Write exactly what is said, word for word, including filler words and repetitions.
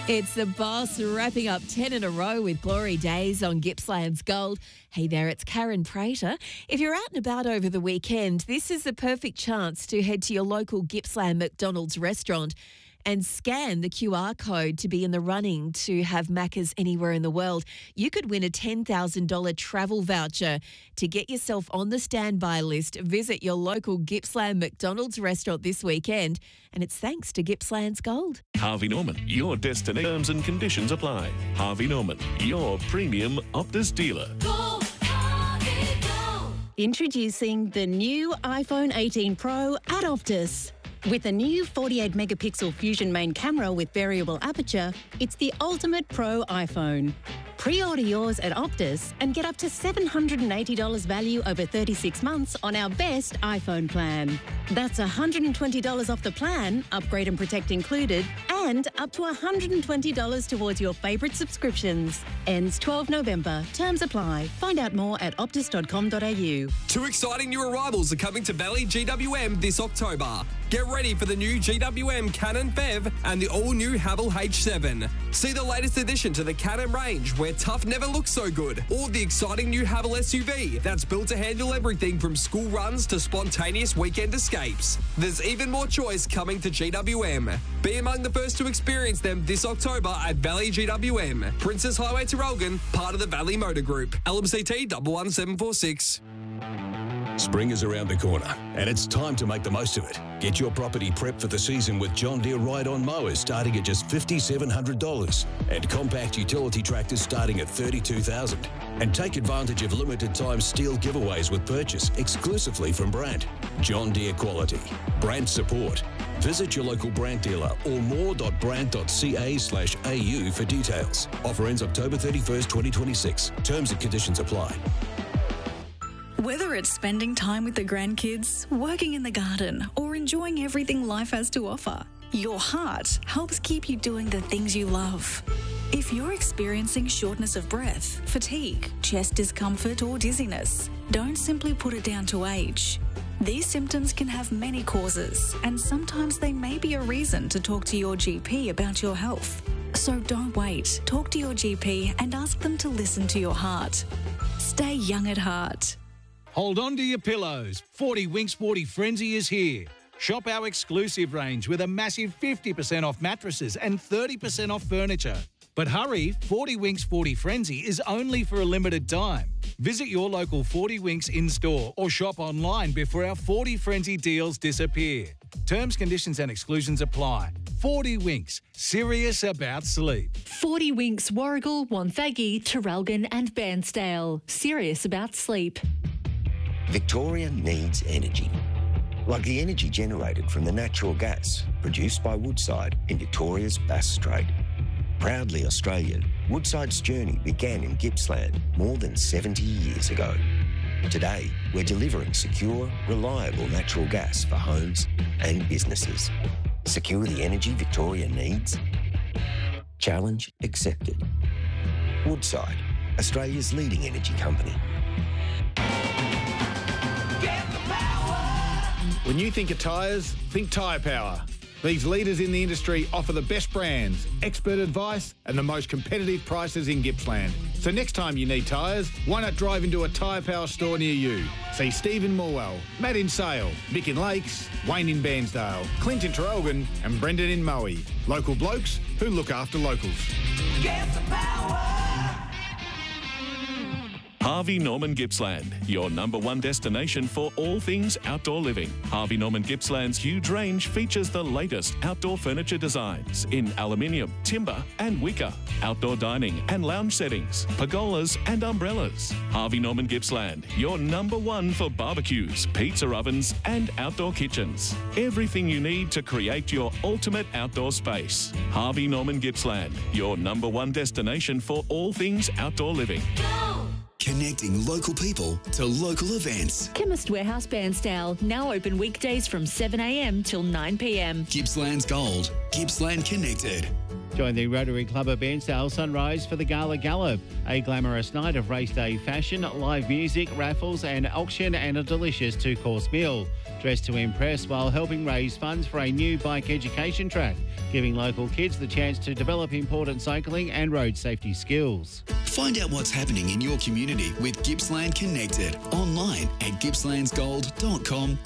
It's the boss wrapping up ten in a row with glory days on Gippsland's Gold. Hey there, it's Karen Prater. If you're out and about over the weekend, this is the perfect chance to head to your local Gippsland McDonald's restaurant and scan the Q R code to be in the running to have Macca's anywhere in the world. You could win a ten thousand dollars travel voucher. To get yourself on the standby list, visit your local Gippsland McDonald's restaurant this weekend, and it's thanks to Gippsland's Gold. Harvey Norman, your destination. Terms and conditions apply. Harvey Norman, your premium Optus dealer. Go, Harvey, go. Introducing the new iPhone eighteen Pro at Optus. With a new forty-eight megapixel Fusion main camera with variable aperture, it's the ultimate pro iPhone. Pre-order yours at Optus and get up to seven hundred eighty dollars value over thirty-six months on our best iPhone plan. That's one hundred twenty dollars off the plan, upgrade and protect included, and up to one hundred twenty dollars towards your favourite subscriptions. Ends twelfth November. Terms apply. Find out more at optus dot com dot a u. Two exciting new arrivals are coming to Valley G W M this October. Get ready for the new G W M Canon Fev and the all-new Haval H seven. See the latest addition to the Canon range where tough never looks so good, or the exciting new Haval S U V that's built to handle everything from school runs to spontaneous weekend escapes. There's even more choice coming to G W M. Be among the first to experience them this October at Valley G W M. Princess Highway to Elgin, part of the Valley Motor Group. L M C T one one seven four six. Spring is around the corner, and it's time to make the most of it. Get your property prepped for the season with John Deere ride-on mowers starting at just five thousand seven hundred dollars and compact utility tractors starting at thirty-two thousand dollars. And take advantage of limited-time steel giveaways with purchase exclusively from Brandt. John Deere quality. Brandt support. Visit your local Brandt dealer or more dot brandt dot c a slash a u for details. Offer ends October thirty-first, twenty twenty-six. Terms and conditions apply. Whether it's spending time with the grandkids, working in the garden, or enjoying everything life has to offer, your heart helps keep you doing the things you love. If you're experiencing shortness of breath, fatigue, chest discomfort, or dizziness, don't simply put it down to age. These symptoms can have many causes, and sometimes they may be a reason to talk to your G P about your health. So don't wait. Talk to your G P and ask them to listen to your heart. Stay young at heart. Hold on to your pillows. forty Winks forty Frenzy is here. Shop our exclusive range with a massive fifty percent off mattresses and thirty percent off furniture. But hurry, forty Winks forty Frenzy is only for a limited time. Visit your local forty Winks in-store or shop online before our forty Frenzy deals disappear. Terms, conditions and exclusions apply. forty Winks, serious about sleep. forty Winks, Warragul, Wonthaggi, Traralgon and Bairnsdale. Serious about sleep. Victoria needs energy. Like the energy generated from the natural gas produced by Woodside in Victoria's Bass Strait. Proudly Australian, Woodside's journey began in Gippsland more than seventy years ago. Today, we're delivering secure, reliable natural gas for homes and businesses. Secure the energy Victoria needs? Challenge accepted. Woodside, Australia's leading energy company. When you think of tyres, think Tyre Power. These leaders in the industry offer the best brands, expert advice and the most competitive prices in Gippsland. So next time you need tyres, why not drive into a Tyre Power store near you? See Stephen Morwell, Matt in Sale, Mick in Lakes, Wayne in Bairnsdale, Clint in Traralgon and Brendan in Moe. Local blokes who look after locals. Get the power. Harvey Norman Gippsland, your number one destination for all things outdoor living. Harvey Norman Gippsland's huge range features the latest outdoor furniture designs in aluminium, timber and wicker, outdoor dining and lounge settings, pergolas and umbrellas. Harvey Norman Gippsland, your number one for barbecues, pizza ovens and outdoor kitchens. Everything you need to create your ultimate outdoor space. Harvey Norman Gippsland, your number one destination for all things outdoor living. Go. Connecting local people to local events. Chemist Warehouse Bairnsdale, now open weekdays from seven a m till nine p m. Gippsland's Gold. Gippsland Connected. Join the Rotary Club of Bairnsdale Sunrise for the Gala Gallop, a glamorous night of race day fashion, live music, raffles and auction and a delicious two-course meal. Dress to impress while helping raise funds for a new bike education track. giving local kids the chance to develop important cycling and road safety skills. Find out what's happening in your community with Gippsland Connected online at gippslands gold dot com.